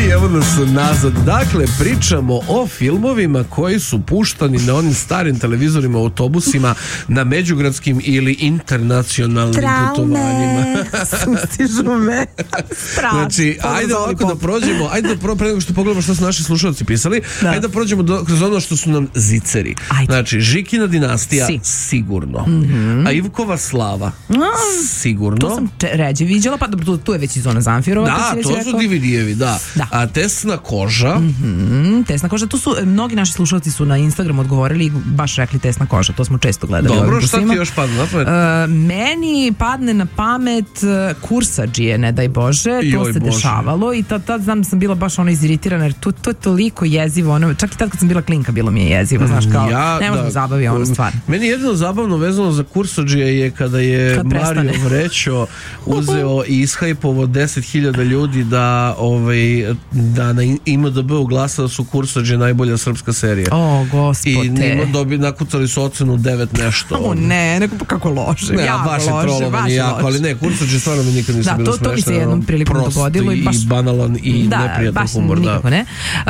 I evo nas nazad. Dakle, pričamo o filmovima koji su puštani na onim starim televizorima, autobusima, na međugradskim ili internacionalnim putovanjima. Sustižu me. Znači, ajde ovako da prođemo, pre nego što pogledamo što su naši slušalci pisali, ajde da prođemo kroz ono što su nam ziceri. Znači, Žikina dinastija, sigurno. A Ivkova slava, sigurno. To sam ređe viđala, pa dobro, tu je već i Zona Zamfirova. Da, to su DVD-evi, da. A Tesna koža. Tesna koža, tu su, mnogi naši slušalci su na Instagramu odgovorili i baš rekli Tesna koža, to smo često gledali. Dobro, šta ti još padne na pamet? Meni padne na pamet Kursadžije, ne daj Bože, to se dešavalo i tad znam da sam bila baš ono iziritirana, jer to je toliko jezivo, čak i tad kad sam bila klinka bilo mi je jezivo, znaš, kao ne možemo zabavi ono stvar. Meni jedino zabavno vezano za Kursadžije je kada je Mario Vrećo uzeo i ishajpovo 10.000 ljudi da na IMDb-u glasa da su Kursadžije najbolja srpska serija. O, gospode. I nakucali su ocenu 9 nešto. O ne, neko kako loše. Ne, baš je trolovanje jako, ali ne, Kursadžije stvarno mi nikad nisu bilo smešno. To mi se jednom prilikom dogodilo. I banalan i neprijatan humor. Nikako ne.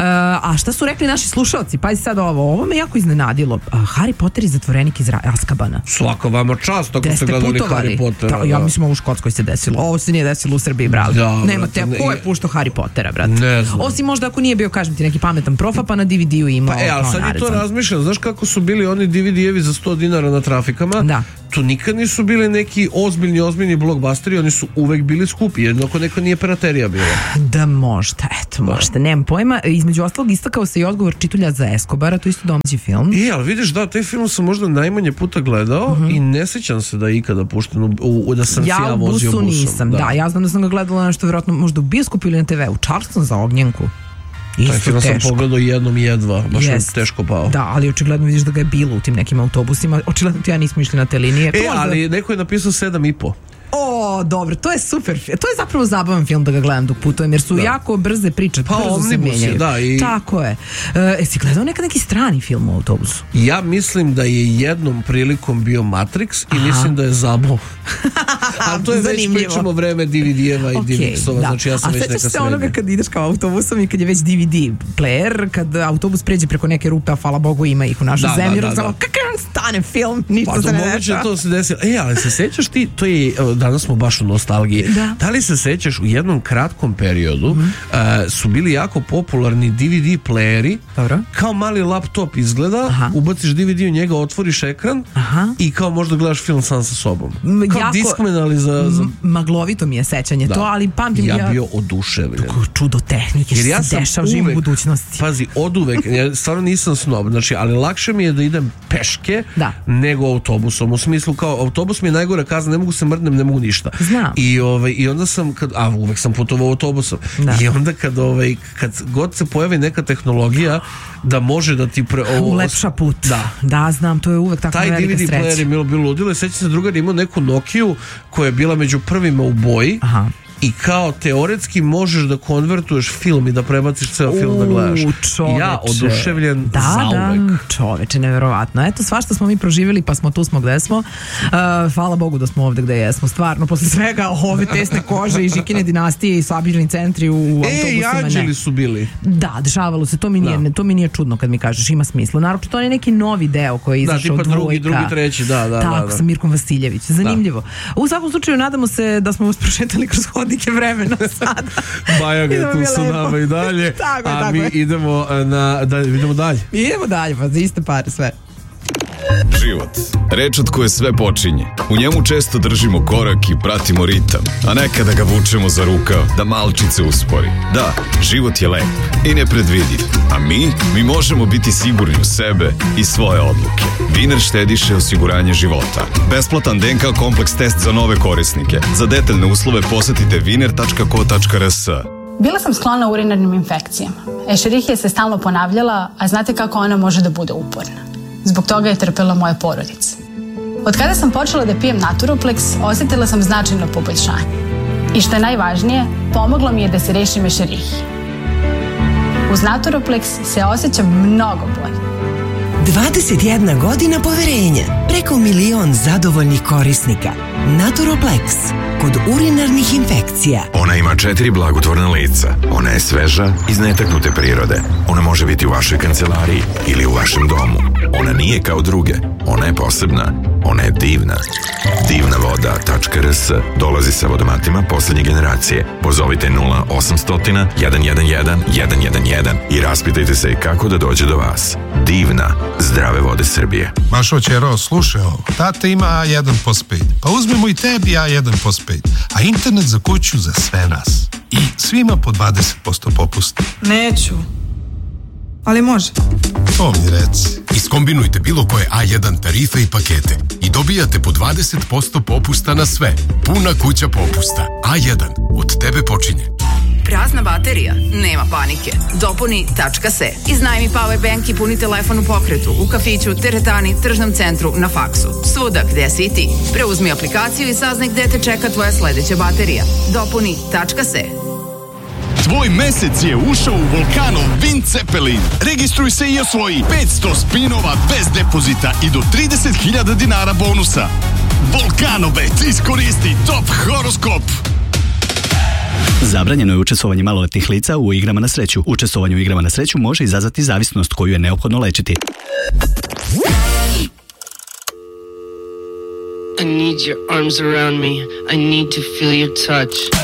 A šta su rekli naši slušalci? Pazi sad ovo me jako iznenadilo. Harry Potter i zatvorenik iz Azkabana. Svaka vama čast ako ste gledali Harry Pottera. Ja mislim ovo u Škotskoj se desilo. Ovo se nije desilo u Srbiji, brate. Nemate, ko je puštao Harry Pottera, brate? Ne znam. Osim možda ako nije bio, kažem ti, neki pametan profa, pa na DVD-u imao. Ali sad je to razmišljam. Znaš kako su bili oni DVD-evi za 100 dinara na trafikama? Da. To nikad nisu bili neki ozbiljni blockbusteri, oni su uvek bili skupi, jednako neka nije piraterija bila. Da, možda, nemam pojma. Između ostalog istakao se i odgovor Čitulja za Eskobara, to isto domaći film. Ali vidiš, da, taj film sam možda najmanje puta gledao i ne sećam se da je ikada pušten, da sam se ja vozio busom. Nisam, ja znam da sam ga gledala nešto vjerojatno možda u bioskopu ili na TV-u. Charleston za ognjenku. Taj film sam pogledao jednom jedva, baš je teško pao. Da, ali očigledno vidiš da ga je bilo u tim nekim autobusima, očigledno ti ja nismo išli na te linije. Ali neko je napisao 7,5. O, dobro, to je super. To je zapravo zabavan film da ga gledam dok putujem, jer su jako brze priče, brzo se menjaju. Tako je. Jesi gledao neki strani film u autobusu? Ja mislim da je jednom prilikom bio Matrix i mislim da je zabao. Ali to je već pričamo vreme DVD-eva i DivX-ova, znači ja sam već neka srednja. A sećaš se onoga kad ideš kao autobusom i kad je već DVD player, kad autobus pređe preko neke rupe, a hvala Bogu ima ih u našoj zemlji, samo kakav stane film, ništa se ne dešava. Moguće to se desilo. Ali se sećaš ti, to je, danas smo baš u nostalgiji. Da li se sećaš, u jednom kratkom periodu su bili jako popularni DVD playeri, kao mali laptop izgleda, ubaciš DVD u njega, otvoriš ekran i kao možda gledaš film sam sa sobom. Kao Discman, ali za... Maglovito mi je sećanje to, ali pamtim ja bio oduševljen. Čudo tehnike, što se dešava živ u budućnosti. Pazi, oduvek, ja stvarno nisam snob, znači, ali lakše mi je da idem peške nego autobusom. U smislu, kao, autobus mi je najgore kazna, ne mogu se mrdnem, ne mogu ništa. Znam. I onda sam, uvek sam putovao autobusom. I onda kad god se pojavi neka tehnologija da može da ti ulepša put. Da, znam, to je uvek tako velika sreća. Taj DVD player je bilo ludilo. Sećam se, drugar imao neku Nokiju koja je bila među prvima u boji. I kao teoretski možeš da konvertuješ film i da prebaciš ceo film da gledaš. Ja oduševljen zauvek. Da, čoveče, neverovatno. Eto, svašta smo mi proživjeli, pa smo tu smo gde smo. Hvala Bogu da smo ovde gde jesmo. Stvarno, posle svega ove Tesne kože i Žikine dinastije i sabližni centri u autobusima. I anđeli su bili. Da, dešavalo se. To mi nije čudno kad mi kažeš, ima smisla. Naravno, to je neki novi deo koji je izašao od Dvojka. Drugi, treći, da. Tako, sa Mirkom Vasiljević. Zanimljivo. U svakom slučaju, nadamo se da smo vas prošetali kroz hodnike vremena sada. Bajaga je tu su nama i dalje. A mi idemo dalje. Idemo dalje, pa za iste pare sve. Život. Reč od koje sve počinje. U njemu često držimo korak i pratimo ritam, a nekada ga vučemo za rukav da malčice uspori. Da, život je lep i nepredvidiv, a mi možemo biti sigurni u sebe i svoje odluke. Wiener štediše osiguranje života. Besplatan DNK kompleks test za nove korisnike. Za detaljne uslove posetite wiener.co.rs. Bila sam sklona urinarnim infekcijama. Escherichia se stalno ponavljala, a znate kako ona može da bude uporna. Zbog toga je trpela moja porodica. Od kada sam počela da pijem Naturoplex, osjetila sam značajno poboljšanje. I što je najvažnije, pomoglo mi je da se rešim Escherichije. Uz Naturoplex se osjećam mnogo bolje. 21 godina poverenja, preko 1 milion zadovoljnih korisnika. Naturoplex kod urinarnih infekcija. Ona ima 4 blagotvorna lica. Ona je sveža, iz netaknute prirode. Ona može biti u vašoj kancelariji ili u vašem domu. Ona nije kao druge. Ona je posebna. Ona je divna. Divnavoda.rs dolazi sa vodomatima poslednje generacije. Pozovite 0800 111 111 i raspitajte se kako da dođe do vas. Divna, zdrave vode Srbije. Mašo Ćero, slušaj ovo. Tata ima A1 postpaid. Pa uzmemo i tebi A1 postpaid. A internet za kuću za sve nas. I svima po 20% popusta. Neću. Ali može. To mi reci. Iskombinujte bilo koje A1 tarife i pakete i dobijate po 20% popusta na sve. Puna kuća popusta. A1. Od tebe počinje. Prazna baterija? Nema panike. Dopuni.se. Iznajmi powerbank i puni telefon u pokretu, u kafiću, teretani, tržnom centru, na faksu. Svuda gde si i ti. Preuzmi aplikaciju i saznaj gde te čeka tvoja sledeća baterija. Dopuni.se. Tvoj mesec je ušao u Volkanov Wind Zeppelin. Registruj se i osvoji 500 spinova bez depozita i do 30.000 dinara bonusa. Volkanobet, iskoristi top horoskop. Zabranjeno je učestvovanje maloletnih lica u igrama na sreću. Učestvovanje u igrama na sreću može izazvati zavisnost koju je neophodno lečiti. I need your arms around me. I need to feel your touch.